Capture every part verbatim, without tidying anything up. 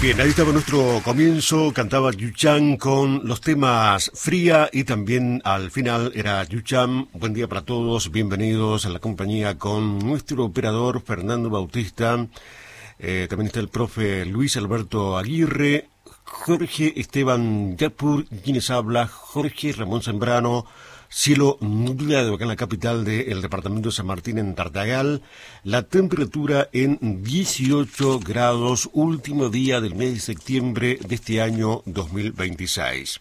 Bien, ahí estaba nuestro comienzo, cantaba Yuchan con los temas Fría y también al final era Yuchan. Buen día para todos, bienvenidos a la compañía con nuestro operador Fernando Bautista. Eh, también está el profe Luis Alberto Aguirre, Jorge Esteban Yapur, quienes habla, Jorge Ramón Zambrano. Cielo nublado acá en la capital del departamento de San Martín, en Tartagal. La temperatura en dieciocho grados, último día del mes de septiembre de este año dos mil veintiséis.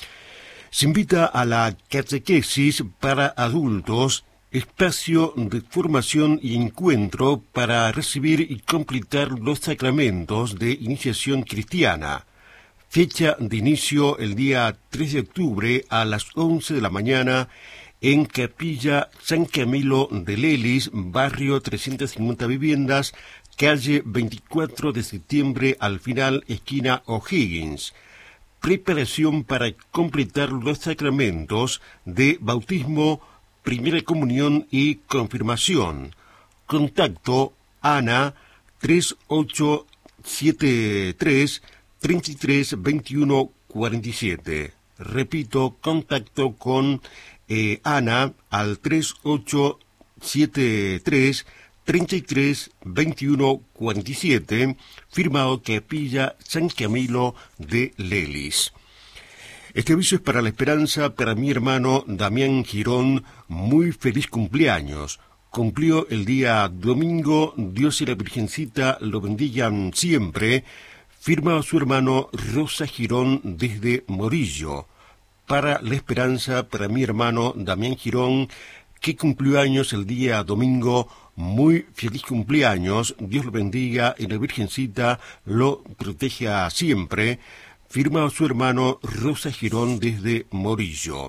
Se invita a la catequesis para adultos, espacio de formación y encuentro para recibir y completar los sacramentos de iniciación cristiana. Fecha de inicio el día tres de octubre a las once de la mañana en Capilla San Camilo de Lelis, barrio trescientas cincuenta viviendas, calle veinticuatro de septiembre al final, esquina O'Higgins. Preparación para completar los sacramentos de bautismo, primera comunión y confirmación. Contacto Ana tres ocho siete tres treinta y tres veintiuno cuarenta y siete. Repito, contacto con eh, Ana al tres ocho siete tres treinta y tres veintiuno cuarenta y siete, firmado Capilla San Camilo de Lelis. Este aviso es para la esperanza, para mi hermano Damián Girón. Muy feliz cumpleaños. Cumplió el día domingo, Dios y la Virgencita lo bendigan siempre. Firma su hermano Rosa Girón desde Morillo. Para la esperanza, para mi hermano Damián Girón, que cumplió años el día domingo. Muy feliz cumpleaños. Dios lo bendiga y la Virgencita lo proteja siempre. Firma su hermano Rosa Girón desde Morillo.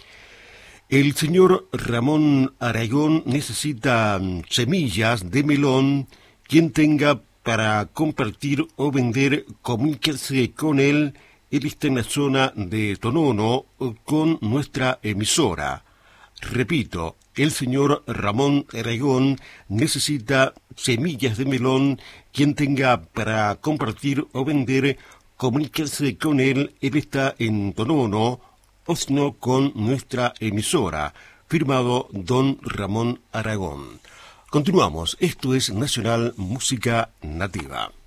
El señor Ramón Aragón necesita semillas de melón. Quien tenga para compartir o vender, comuníquese con él. Él está en la zona de Tonono con nuestra emisora. Repito, el señor Ramón Aragón necesita semillas de melón. Quien tenga para compartir o vender, comuníquese con él. Él está en Tonono, o si no, con nuestra emisora. Firmado don Ramón Aragón. Continuamos, esto es Nacional Música Nativa.